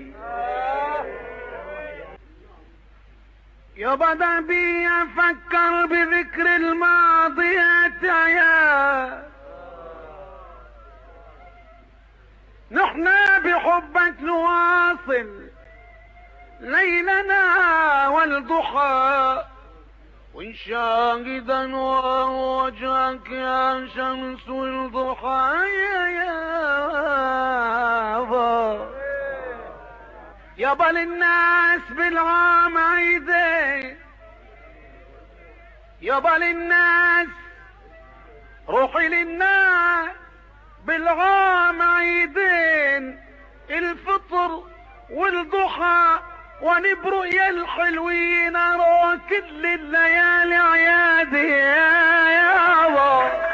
عيدي يابا ده بي افكر بذكر الماضيات يا نحنا بحبك نواصل ليلنا والضحى وانشاهد انوار وجهك يا شمس الضحى يابا للناس بالعام عيدي يابا للناس روحي للناس بالعام عيدين الفطر والضحى ونبرق يا الحلوين اروى كل الليالي عيادي يا يابا